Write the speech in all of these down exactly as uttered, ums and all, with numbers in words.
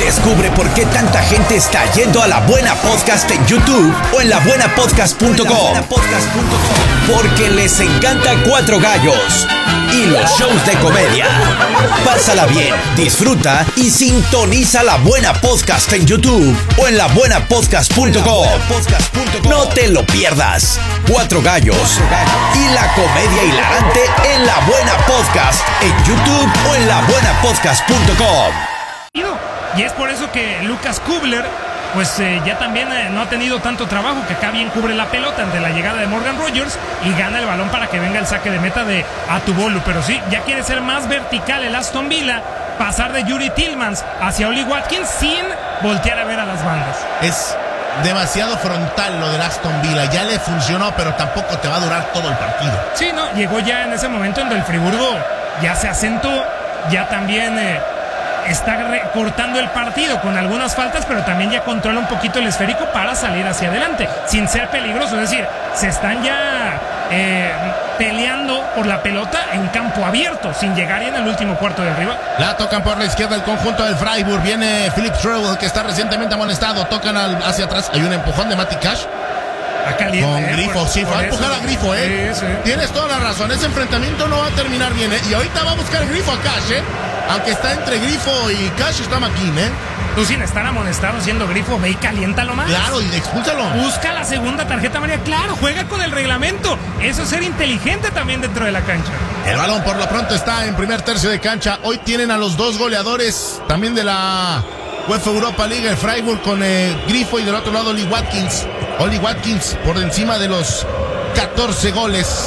Descubre por qué tanta gente está yendo a La Buena Podcast en YouTube o en la buena podcast punto com. Porque les encanta Cuatro Gallos y los shows de comedia. Pásala bien, disfruta y sintoniza La Buena Podcast en YouTube o en la buena podcast punto com. No te lo pierdas. Cuatro Gallos y la comedia hilarante en La Buena Podcast en YouTube o en la buena podcast punto com. Y es por eso que Lucas Kubler pues eh, ya también eh, no ha tenido tanto trabajo, que acá bien cubre la pelota ante la llegada de Morgan Rogers y gana el balón para que venga el saque de meta de Atubolu. Pero sí, ya quiere ser más vertical el Aston Villa, pasar de Yuri Tillmans hacia Oli Watkins sin voltear a ver a las bandas. Es demasiado frontal lo del Aston Villa, ya le funcionó, pero tampoco te va a durar todo el partido. Sí, no, llegó ya en ese momento en donde el Friburgo ya se asentó, ya también... Eh, está recortando el partido con algunas faltas, pero también ya controla un poquito el esférico para salir hacia adelante, sin ser peligroso. Es decir, se están ya eh, peleando por la pelota en campo abierto, sin llegar ya en el último cuarto del rival. La tocan por la izquierda el conjunto del Freiburg. Viene Philip Trewell, que está recientemente amonestado. Tocan al, hacia atrás. Hay un empujón de Matty Cash. Caliente, con eh, Grifo, por, sí, por fue a eso. empujar a Grifo, ¿eh? Sí, sí. Tienes toda la razón, ese enfrentamiento no va a terminar bien, ¿eh? Y ahorita va a buscar Grifo a Cash, ¿eh? Aunque está entre Grifo y Cash, está McKean, ¿eh? Tú sin estar amonestado siendo Grifo, ve y caliéntalo más. Claro, y expúlsalo. Busca la segunda tarjeta amarilla, claro, juega con el reglamento. Eso es ser inteligente también dentro de la cancha. El balón por lo pronto está en primer tercio de cancha. Hoy tienen a los dos goleadores también de la UEFA Europa League, el Freiburg con eh, Grifo, y del otro lado Oli Watkins. Oli Watkins por encima de los catorce goles.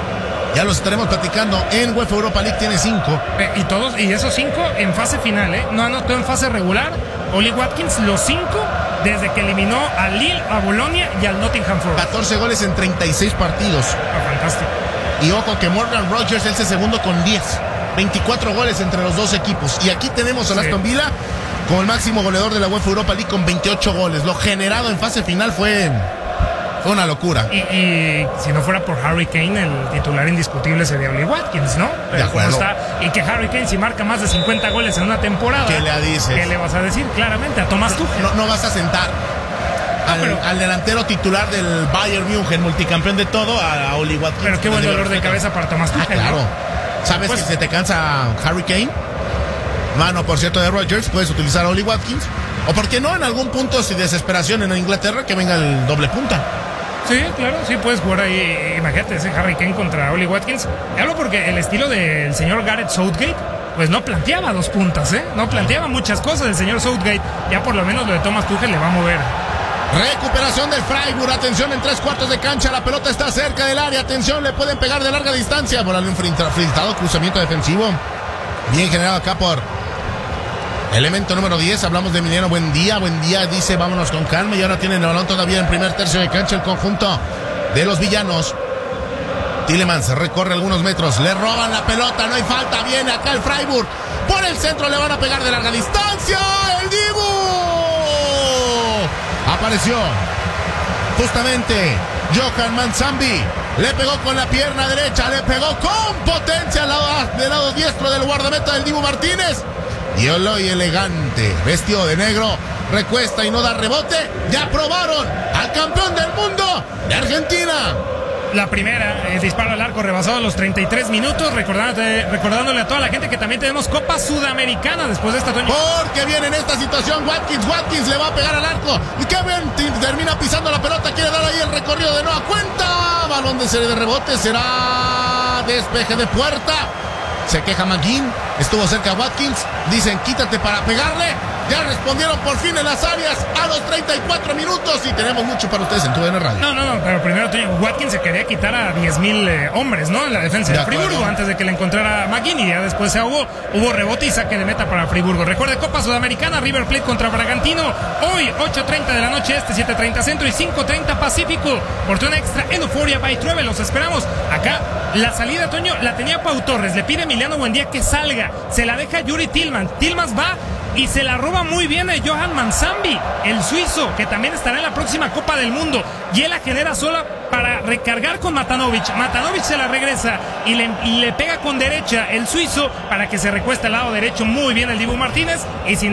Ya los estaremos platicando. En UEFA Europa League tiene cinco. Eh, y todos, y esos cinco en fase final, ¿eh? No anotó en fase regular. Oli Watkins, los cinco desde que eliminó al Lille, a Bolonia y al Nottingham Forest. catorce goles en treinta y seis partidos. Ah, fantástico. Y ojo que Morgan Rogers es el segundo con diez. veinticuatro goles entre los dos equipos. Y aquí tenemos al Sí. Aston Villa como el máximo goleador de la UEFA Europa League con veintiocho goles. Lo generado en fase final fue, fue una locura. Y, y si no fuera por Harry Kane, el titular indiscutible sería Oli Watkins, ¿no? De acuerdo. Está, y que Harry Kane, si marca más de cincuenta goles en una temporada, ¿Qué le dices? ¿Qué le vas a decir? Claramente, a Thomas Tuchel. No, no vas a sentar al, pero- al delantero titular del Bayern München, multicampeón de todo, a, a Oli Watkins. Pero qué buen Con el dolor de respeto. cabeza para Thomas Ah, Tuchel. claro. ¿no? ¿Sabes Pues- que se te cansa Harry Kane? Mano, por cierto, de Rogers, puedes utilizar a Oli Watkins. O por qué no, en algún punto, si desesperación en Inglaterra, que venga el doble punta. Sí, claro, sí puedes jugar ahí. Imagínate ese Harry Kane contra Oli Watkins. Te hablo porque el estilo del señor Gareth Southgate, pues no planteaba dos puntas, ¿eh? No planteaba muchas cosas el señor Southgate. Ya por lo menos lo de Thomas Tuchel le va a mover. Recuperación del Freiburg, atención en tres cuartos de cancha, la pelota está cerca del área, atención, le pueden pegar de larga distancia, por algún filtrado, cruzamiento defensivo, bien generado acá por elemento número diez, hablamos de Emiliano Buendía, Buendía dice vámonos con calma, y ahora tienen el balón todavía en primer tercio de cancha el conjunto de los villanos. Tielemans recorre algunos metros, le roban la pelota, no hay falta, viene acá el Freiburg, por el centro le van a pegar de larga distancia, el Dibu. Apareció justamente Johan Manzambi, le pegó con la pierna derecha, le pegó con potencia al lado, del lado diestro del guardameta del Dibu Martínez. Y Eloy elegante, vestido de negro, recuesta y no da rebote. Ya probaron al campeón del mundo de Argentina. La primera, el disparo al arco rebasado los treinta y tres minutos, recordándole, recordándole a toda la gente que también tenemos Copa Sudamericana después de esta Toño. Porque viene en esta situación Watkins, Watkins le va a pegar al arco. Y Kevin termina pisando la pelota, quiere dar ahí el recorrido de nueva cuenta. Balón de serie de rebote, será despeje de puerta. Se queja McGinn, estuvo cerca Watkins, dicen quítate para pegarle. Ya respondieron por fin en las áreas a los treinta y cuatro minutos y tenemos mucho para ustedes en tu D N Radio. No, no, no, pero primero Toño, Watkins se quería quitar a diez mil eh, hombres, ¿no? En la defensa de, De Friburgo acuerdo. antes de que le encontrara McGinn, y ya después se ahogó. Hubo rebote y saque de meta para Friburgo. Recuerde, Copa Sudamericana, River Plate contra Bragantino. Hoy, ocho treinta de la noche este, siete treinta centro y cinco treinta pacífico. Portón extra en Euphoria by Truebe. Los esperamos. Acá, la salida, Toño, la tenía Pau Torres. Le pide a Emiliano Buendía que salga. Se la deja Yuri Tillmans. Tillmans va y se la roba muy bien a Johan Manzambi, el suizo, que también estará en la próxima Copa del Mundo. Y él la genera sola para recargar con Matanovic. Matanovic se la regresa y le, y le pega con derecha el suizo para que se recueste al lado derecho muy bien el Dibu Martínez. Y sin